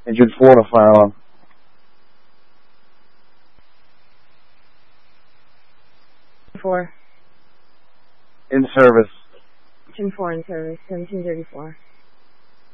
Engine 4 to fire alarm. Four. In service. Engine 4 in service, 1734.